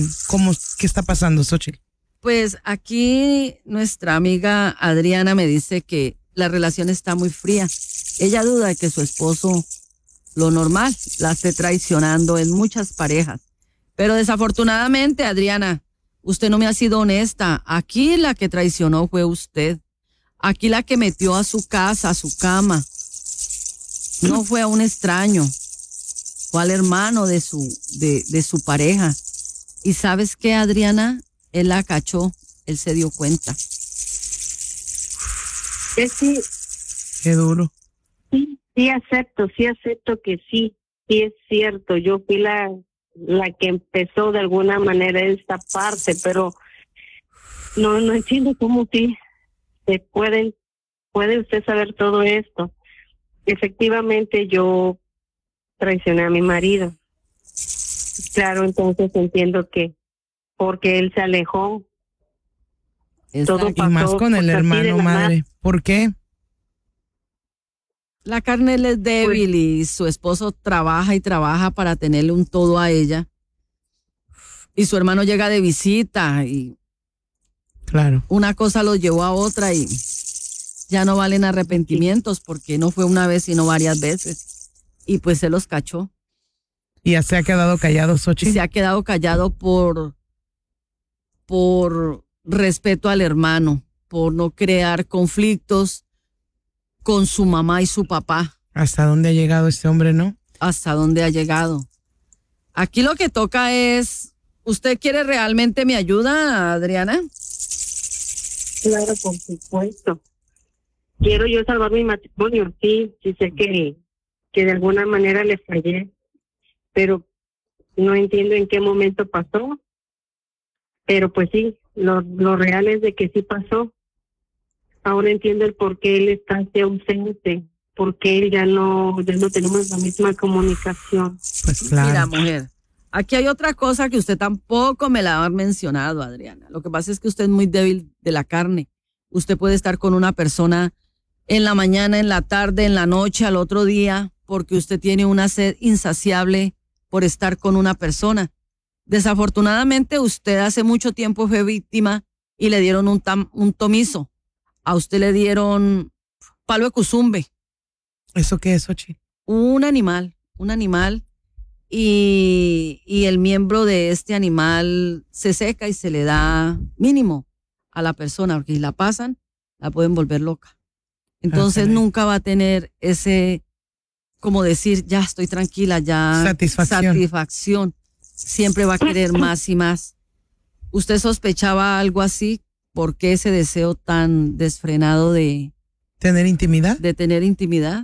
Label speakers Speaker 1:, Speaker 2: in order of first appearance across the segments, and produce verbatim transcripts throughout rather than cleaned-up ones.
Speaker 1: ¿Cómo, qué está pasando, Xochitl?
Speaker 2: Pues aquí nuestra amiga Adriana me dice que la relación está muy fría. Ella duda de que su esposo, lo normal, la esté traicionando en muchas parejas. Pero desafortunadamente, Adriana, usted no me ha sido honesta. Aquí la que traicionó fue usted. Aquí la que metió a su casa, a su cama. No fue a un extraño. Fue al hermano de su, de, de su pareja. ¿Y sabes qué, Adriana? Él la cachó. Él se dio cuenta.
Speaker 3: Que sí,
Speaker 1: Qué duro.
Speaker 3: sí, sí acepto, sí acepto que sí, sí es cierto. Yo fui la, la que empezó de alguna manera esta parte, pero no, no entiendo cómo sí se pueden, puede usted saber todo esto. Efectivamente, yo traicioné a mi marido. Claro, entonces entiendo que porque él se alejó. Todo
Speaker 2: Exacto.
Speaker 1: Y más
Speaker 3: pasó,
Speaker 1: con el
Speaker 3: pues, así de
Speaker 1: hermano,
Speaker 3: la
Speaker 1: madre. ¿Por qué?
Speaker 2: La carne él es débil y su esposo trabaja y trabaja para tenerle un todo a ella. Y su hermano llega de visita y
Speaker 1: Claro.
Speaker 2: una cosa lo llevó a otra y ya no valen arrepentimientos porque no fue una vez sino varias veces. Y pues se los cachó.
Speaker 1: Y ya se ha quedado callado,
Speaker 2: Y
Speaker 1: Xochitl.
Speaker 2: se ha quedado callado por, por respeto al hermano, por no crear conflictos con su mamá y su papá.
Speaker 1: ¿Hasta dónde ha llegado este hombre, no?
Speaker 2: Hasta dónde ha llegado. Aquí lo que toca es, ¿usted quiere realmente mi ayuda, Adriana?
Speaker 3: Claro, por supuesto. Quiero yo salvar mi matrimonio, sí, sí sé que, que de alguna manera le fallé, pero no entiendo en qué momento pasó. Pero pues sí, lo, lo real es de que sí pasó. Ahora entiendo el por qué él está así ausente, porque él ya no, ya no tenemos la misma comunicación.
Speaker 1: Pues claro.
Speaker 2: Mira, mujer, aquí hay otra cosa que usted tampoco me la ha mencionado, Adriana. Lo que pasa es que usted es muy débil de la carne. Usted puede estar con una persona en la mañana, en la tarde, en la noche, al otro día, porque usted tiene una sed insaciable por estar con una persona. Desafortunadamente, usted hace mucho tiempo fue víctima y le dieron un, tam, un tomizo. A usted le dieron palo de cuzumbe.
Speaker 1: ¿Eso qué es, Xochitl?
Speaker 2: Un animal, un animal, y, y el miembro de este animal se seca y se le da mínimo a la persona, porque si la pasan, la pueden volver loca. Entonces
Speaker 1: caray.
Speaker 2: nunca va a tener ese, como decir, ya estoy tranquila, ya
Speaker 1: Satisfacción.
Speaker 2: satisfacción. Siempre va a querer más y más. ¿Usted sospechaba algo así? ¿Por qué ese deseo tan desfrenado de,
Speaker 1: ¿Tener intimidad?
Speaker 2: de tener intimidad?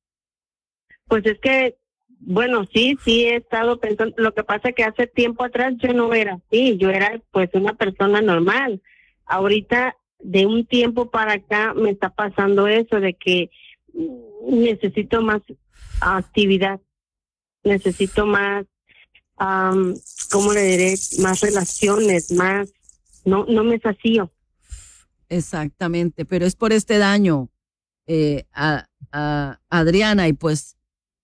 Speaker 3: Pues es que, bueno, sí, sí he estado pensando, lo que pasa es que hace tiempo atrás yo no era así, yo era pues una persona normal. Ahorita, de un tiempo para acá, me está pasando eso de que necesito más actividad, necesito más, um, ¿cómo le diré? Más relaciones, más, no, no me sacío.
Speaker 2: Exactamente, pero es por este daño, eh, a, a Adriana, y pues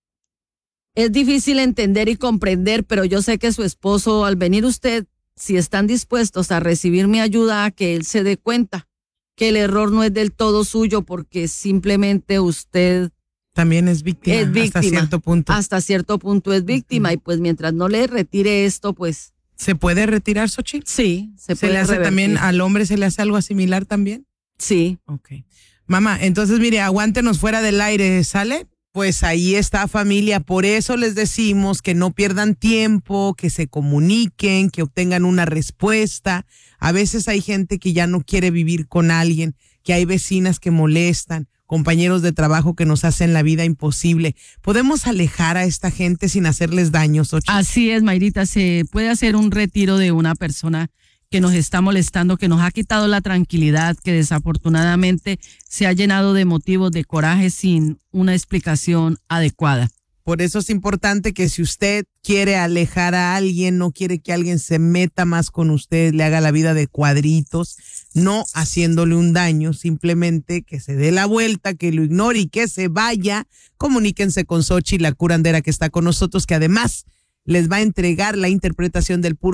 Speaker 2: es difícil entender y comprender, pero yo sé que su esposo, al venir usted, si están dispuestos a recibir mi ayuda, a que él se dé cuenta que el error no es del todo suyo, porque simplemente usted
Speaker 1: También es víctima,
Speaker 2: es víctima.
Speaker 1: hasta cierto punto.
Speaker 2: Hasta cierto punto es víctima, uh-huh. Y pues mientras no le retire esto, pues...
Speaker 1: ¿Se puede retirar, Xochitl?
Speaker 2: Sí, se,
Speaker 1: ¿Se
Speaker 2: puede
Speaker 1: le hace
Speaker 2: revertir.
Speaker 1: también, al hombre se le hace algo similar también?
Speaker 2: Sí.
Speaker 1: Ok. Mamá, entonces mire, aguántenos fuera del aire, ¿sale? Pues ahí está, familia, por eso les decimos que no pierdan tiempo, que se comuniquen, que obtengan una respuesta. A veces hay gente que ya no quiere vivir con alguien, que hay vecinas que molestan, compañeros de trabajo que nos hacen la vida imposible. ¿Podemos alejar a esta gente sin hacerles daño, Xochitl?
Speaker 2: Así es, Mayrita, se puede hacer un retiro de una persona que nos está molestando, que nos ha quitado la tranquilidad, que desafortunadamente se ha llenado de motivos de coraje sin una explicación adecuada.
Speaker 1: Por eso es importante que si usted quiere alejar a alguien, no quiere que alguien se meta más con usted, le haga la vida de cuadritos, no haciéndole un daño, simplemente que se dé la vuelta, que lo ignore y que se vaya. Comuníquense con Xochitl, la curandera que está con nosotros, que además les va a entregar la interpretación del puro